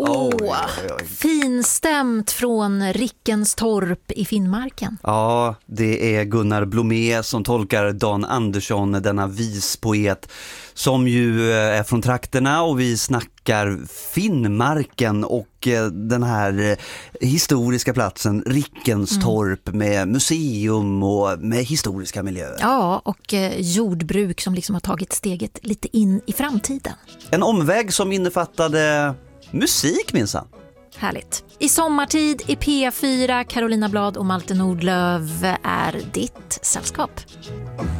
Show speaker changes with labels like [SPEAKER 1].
[SPEAKER 1] Finstämt från Rickenstorp i Finnmarken.
[SPEAKER 2] Ja, det är Gunnar Blomé som tolkar Dan Andersson, denna vispoet som ju är från trakterna, och vi snackar Finnmarken och den här historiska platsen Rickenstorp med museum och med historiska miljöer.
[SPEAKER 1] Ja, och jordbruk som liksom har tagit steget lite in i framtiden.
[SPEAKER 2] En omväg som innefattade musik minsann.
[SPEAKER 1] Härligt. I sommartid i P4, Carolina Blad och Malte Nordlöf är ditt sällskap.